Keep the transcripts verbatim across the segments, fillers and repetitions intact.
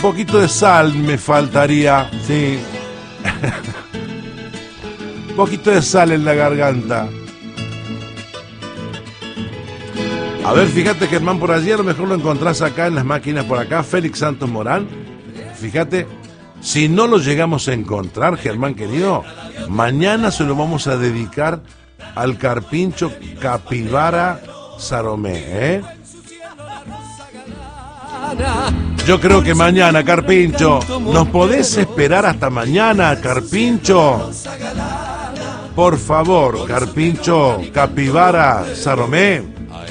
poquito de sal me faltaría, sí. Un poquito de sal en la garganta. A ver, fíjate, Germán, por allí a lo mejor lo encontrás acá en las máquinas por acá, Félix Santos Morán. Fíjate, si no lo llegamos a encontrar, Germán querido, mañana se lo vamos a dedicar al carpincho Capibara Saromé, ¿eh? Yo creo que mañana, Carpincho. ¿Nos podés esperar hasta mañana, Carpincho? Por favor, Carpincho Capibara Saromé.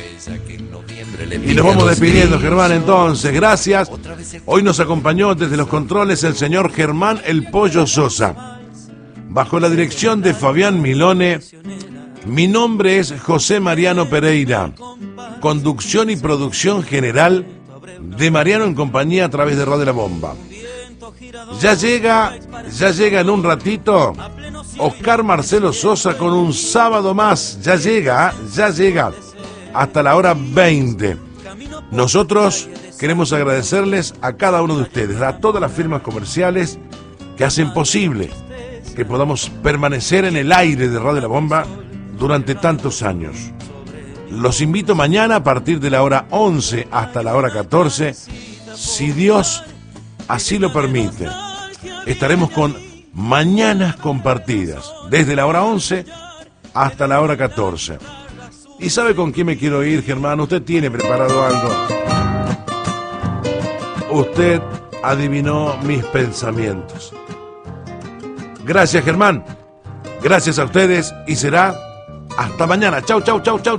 Y nos vamos despidiendo, Germán, entonces. Gracias. Hoy nos acompañó desde los controles el señor Germán El Pollo Sosa. Bajo la dirección de Fabián Milone, mi nombre es José Mariano Pereira. Conducción y producción general de Mariano en compañía a través de Radio La Bomba. Ya llega, ya llega en un ratito Oscar Marcelo Sosa con un sábado más. Ya llega, ya llega. Hasta la hora veinte. Nosotros queremos agradecerles a cada uno de ustedes, a todas las firmas comerciales que hacen posible que podamos permanecer en el aire de Radio La Bomba durante tantos años. Los invito mañana a partir de la hora once hasta la hora catorce, si Dios así lo permite. Estaremos con Mañanas Compartidas, desde la hora once hasta la hora catorce. ¿Y sabe con quién me quiero ir, Germán? Usted tiene preparado algo. Usted adivinó mis pensamientos. Gracias, Germán. Gracias a ustedes y será hasta mañana. Chau, chau, chau, chau.